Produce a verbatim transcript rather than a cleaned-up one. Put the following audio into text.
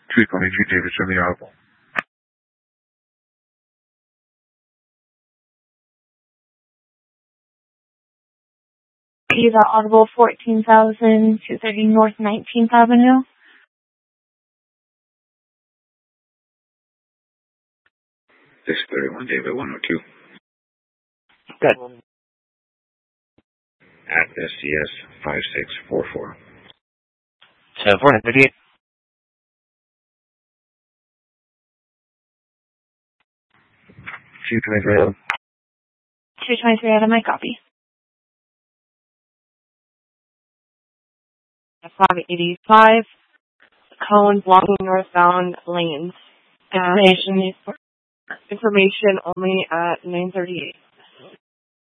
two twenty-two Davidson, the Audible. Be the Audible fourteen thousand two thirty North nineteenth Avenue. six thirty-one David one oh two. Good. At S C S five six four four. So four hundred fifty-eight. two twenty-three. two twenty-three out of my copy. five eighty-five, Cones, Longing Northbound Lanes. Information, information only at nine thirty-eight.